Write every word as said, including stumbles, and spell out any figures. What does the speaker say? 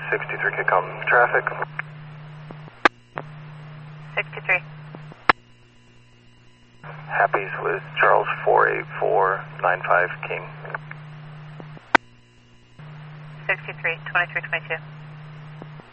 sixty-three, K com traffic. sixty-three. Happy's with Charles four eight four nine five King. sixty-three, twenty-three twenty-two.